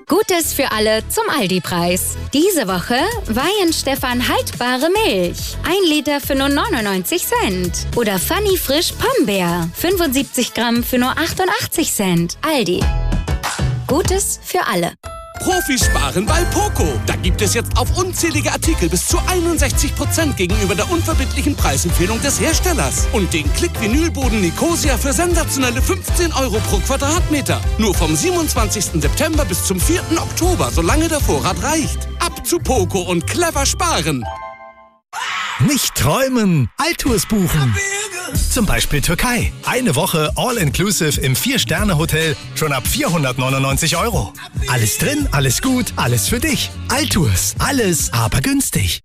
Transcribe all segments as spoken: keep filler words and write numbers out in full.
Gutes für alle zum Aldi-Preis. Diese Woche Weihenstephan haltbare Milch. ein Liter für nur neunundneunzig Cent. Oder Funny Frisch Pombeer. fünfundsiebzig Gramm für nur achtundachtzig Cent. Aldi. Gutes für alle. Profis sparen bei Poco. Da gibt es jetzt auf unzählige Artikel bis zu einundsechzig Prozent gegenüber der unverbindlichen Preisempfehlung des Herstellers. Und den Klick-Vinylboden Nicosia für sensationelle fünfzehn Euro pro Quadratmeter. Nur vom siebenundzwanzigsten September bis zum vierten Oktober, solange der Vorrat reicht. Ab zu Poco und clever sparen. Nicht träumen, Altours buchen. Zum Beispiel Türkei. Eine Woche All-Inclusive im vier-Sterne-Hotel schon ab vierhundertneunundneunzig Euro. Alles drin, alles gut, alles für dich. Altours. Alles, aber günstig.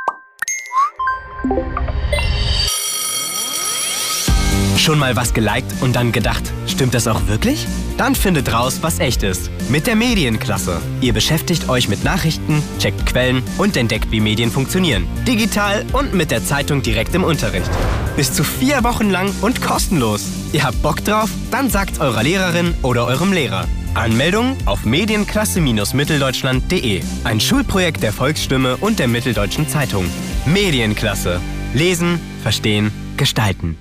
Schon mal was geliked und dann gedacht, stimmt das auch wirklich? Dann findet raus, was echt ist. Mit der Medienklasse. Ihr beschäftigt euch mit Nachrichten, checkt Quellen und entdeckt, wie Medien funktionieren. Digital und mit der Zeitung direkt im Unterricht. Bis zu vier Wochen lang und kostenlos. Ihr habt Bock drauf? Dann sagt's eurer Lehrerin oder eurem Lehrer. Anmeldung auf medienklasse Bindestrich mitteldeutschland punkt de. Ein Schulprojekt der Volksstimme und der Mitteldeutschen Zeitung. Medienklasse. Lesen, verstehen, gestalten.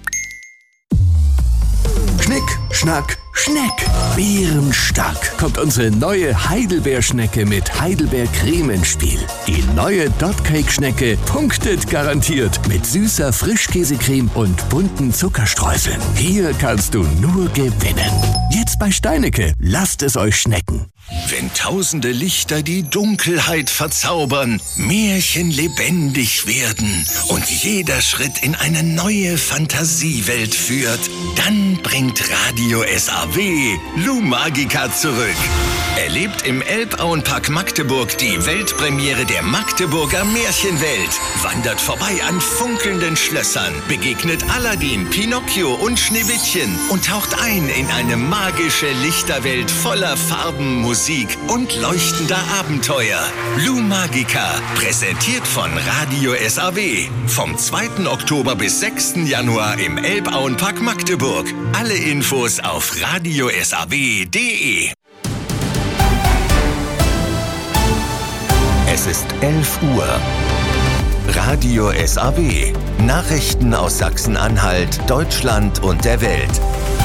Schnick, Schnack, Schneck. Bärenstark kommt unsere neue Heidelbeerschnecke mit Heidelbeercreme ins Spiel. Die neue Dotcake-Schnecke punktet garantiert mit süßer Frischkäsecreme und bunten Zuckerstreuseln. Hier kannst du nur gewinnen. Jetzt bei Steinecke. Lasst es euch schnecken. Wenn tausende Lichter die Dunkelheit verzaubern, Märchen lebendig werden und jeder Schritt in eine neue Fantasiewelt führt, dann bringt Radio S A W Lou Magica zurück. Erlebt im Elbauenpark Magdeburg die Weltpremiere der Magdeburger Märchenwelt. Wandert vorbei an funkelnden Schlössern, begegnet Aladdin, Pinocchio und Schneewittchen und taucht ein in eine magische Lichterwelt voller Farben, Musik und leuchtender Abenteuer. Lou Magica, präsentiert von Radio S A W. Vom zweiten Oktober bis sechsten Januar im Elbauenpark Magdeburg. Alle Infos auf radio s a w punkt de. Es ist elf Uhr. Radio S A W. Nachrichten aus Sachsen-Anhalt, Deutschland und der Welt.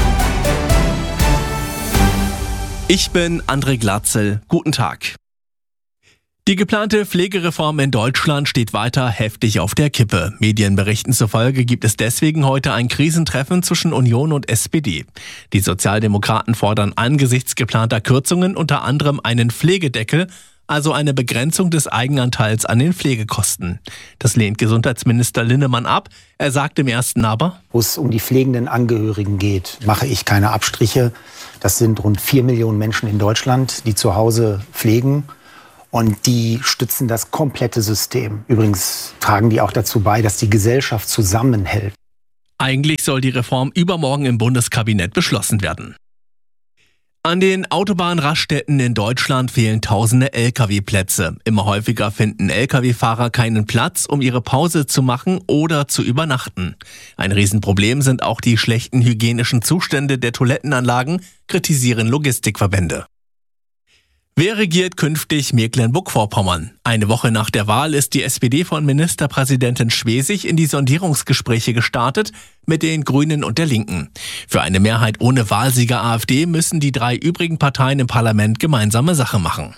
Ich bin André Glatzel. Guten Tag. Die geplante Pflegereform in Deutschland steht weiter heftig auf der Kippe. Medienberichten zufolge gibt es deswegen heute ein Krisentreffen zwischen Union und S P D. Die Sozialdemokraten fordern angesichts geplanter Kürzungen unter anderem einen Pflegedeckel, also eine Begrenzung des Eigenanteils an den Pflegekosten. Das lehnt Gesundheitsminister Linnemann ab. Er sagt im ersten aber: Wo es um die pflegenden Angehörigen geht, mache ich keine Abstriche. Das sind rund vier Millionen Menschen in Deutschland, die zu Hause pflegen. Und die stützen das komplette System. Übrigens tragen die auch dazu bei, dass die Gesellschaft zusammenhält. Eigentlich soll die Reform übermorgen im Bundeskabinett beschlossen werden. An den Autobahnraststätten in Deutschland fehlen tausende L K W-Plätze. Immer häufiger finden L K W-Fahrer keinen Platz, um ihre Pause zu machen oder zu übernachten. Ein Riesenproblem sind auch die schlechten hygienischen Zustände der Toilettenanlagen, kritisieren Logistikverbände. Wer regiert künftig Mecklenburg-Vorpommern? Eine Woche nach der Wahl ist die S P D von Ministerpräsidentin Schwesig in die Sondierungsgespräche gestartet mit den Grünen und der Linken. Für eine Mehrheit ohne Wahlsieger A F D müssen die drei übrigen Parteien im Parlament gemeinsame Sache machen.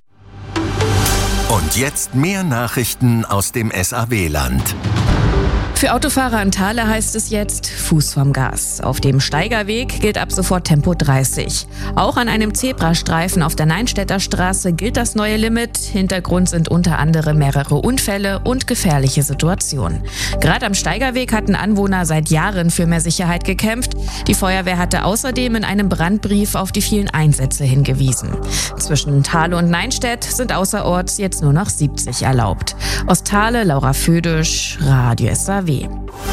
Und jetzt mehr Nachrichten aus dem S A W-Land. Für Autofahrer in Thale heißt es jetzt Fuß vom Gas. Auf dem Steigerweg gilt ab sofort Tempo dreißig. Auch an einem Zebrastreifen auf der Neinstädter Straße gilt das neue Limit. Hintergrund sind unter anderem mehrere Unfälle und gefährliche Situationen. Gerade am Steigerweg hatten Anwohner seit Jahren für mehr Sicherheit gekämpft. Die Feuerwehr hatte außerdem in einem Brandbrief auf die vielen Einsätze hingewiesen. Zwischen Thale und Neinstädt sind außerorts jetzt nur noch siebzig erlaubt. Aus Thale, Laura Födisch, Radio S A W.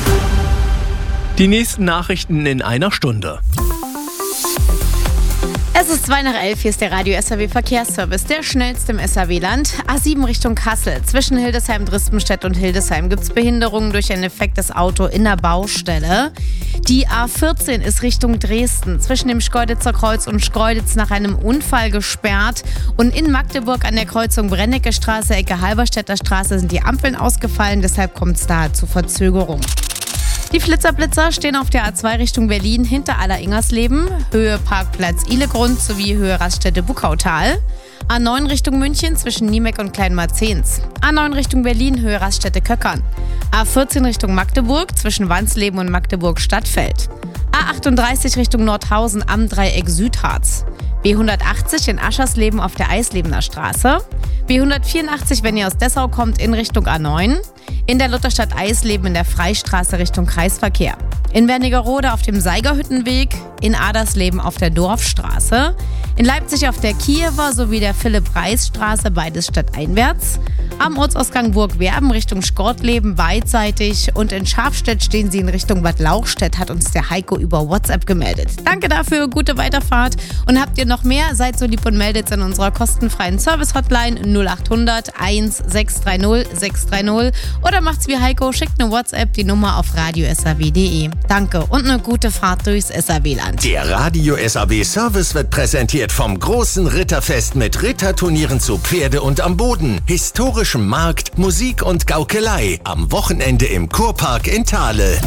Die nächsten Nachrichten in einer Stunde. Es ist zwei nach elf, hier ist der Radio S R W Verkehrsservice, der schnellste im S R W-Land. A sieben Richtung Kassel. Zwischen Hildesheim, Drispenstedt und Hildesheim gibt es Behinderungen durch ein defektes Auto in der Baustelle. Die A vierzehn ist Richtung Dresden. Zwischen dem Schkeuditzer Kreuz und Schkeuditz nach einem Unfall gesperrt. Und in Magdeburg an der Kreuzung Brennecke Straße, Ecke Halberstädter Straße sind die Ampeln ausgefallen. Deshalb kommt es da zu Verzögerung. Die Flitzerblitzer stehen auf der A zwei Richtung Berlin hinter Aller-Ingersleben, Höhe Parkplatz Ihlegrund sowie Höhe Raststätte Buckautal. A neun Richtung München zwischen Niemeck und Kleinmarzens. A neun Richtung Berlin, Höhe Raststätte Köckern. A vierzehn Richtung Magdeburg zwischen Wansleben und Magdeburg Stadtfeld. A achtunddreißig Richtung Nordhausen am Dreieck Südharz. B hundertachtzig in Aschersleben auf der Eislebener Straße. B hundertvierundachtzig, wenn ihr aus Dessau kommt, in Richtung A neun. In der Lutherstadt Eisleben in der Freistraße Richtung Kreisverkehr. In Wernigerode auf dem Seigerhüttenweg, in Adersleben auf der Dorfstraße, in Leipzig auf der Kiewer sowie der Philipp-Reis-Straße, beides stadteinwärts, am Ortsausgang Burg-Werben Richtung Schkortleben beidseitig und in Schafstedt stehen sie in Richtung Bad Lauchstädt, hat uns der Heiko über WhatsApp gemeldet. Danke dafür, gute Weiterfahrt und habt ihr noch mehr, seid so lieb und meldet in unserer kostenfreien Service-Hotline null acht hundert eins sechs drei null sechs drei null oder macht's wie Heiko, schickt eine WhatsApp, die Nummer auf radio s r w punkt d e. Danke und eine gute Fahrt durchs S R W-Land. Der Radio S R W Service wird präsentiert vom großen Ritterfest mit Ritterturnieren zu Pferde und am Boden, historischem Markt, Musik und Gaukelei am Wochenende im Kurpark in Thale.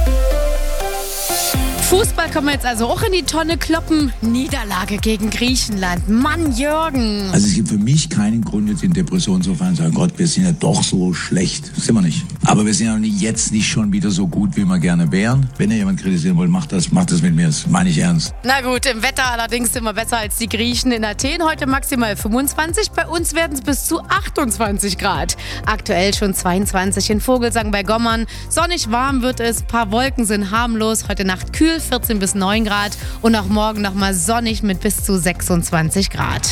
Fußball können wir jetzt also auch in die Tonne kloppen. Niederlage gegen Griechenland. Mann, Jürgen. Also es gibt für mich keinen Grund, jetzt in Depression zu fallen und zu sagen, Gott, wir sind ja doch so schlecht. Das sind wir nicht. Aber wir sind ja jetzt nicht schon wieder so gut, wie wir gerne wären. Wenn ihr jemand kritisieren wollt, macht das, macht das mit mir. Das meine ich ernst. Na gut, im Wetter allerdings sind wir besser als die Griechen in Athen. Heute maximal fünfundzwanzig. Bei uns werden es bis zu achtundzwanzig Grad. Aktuell schon zweiundzwanzig in Vogelsang bei Gommern. Sonnig warm wird es. Ein paar Wolken sind harmlos. Heute Nacht kühl. vierzehn bis neun Grad und auch morgen nochmal sonnig mit bis zu sechsundzwanzig Grad.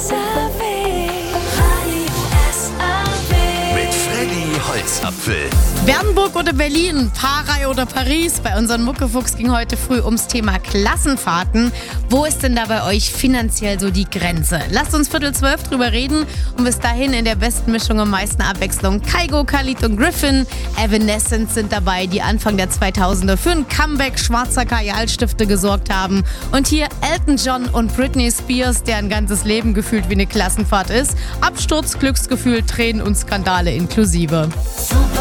Mit Freddy Holzapfel. Bernburg oder Berlin, Paris oder Paris? Bei unserem Muckefuchs ging heute früh ums Thema Klassenfahrten. Wo ist denn da bei euch finanziell so die Grenze? Lasst uns Viertel zwölf drüber reden und bis dahin in der besten Mischung am meisten Abwechslung. Kygo, Khalid und Griffin, Evanescence sind dabei, die Anfang der zweitausender für ein Comeback schwarzer Kajalstifte gesorgt haben. Und hier Elton John und Britney Spears, deren ganzes Leben gefühlt wie eine Klassenfahrt ist. Absturz, Glücksgefühl, Tränen und Skandale inklusive. Super.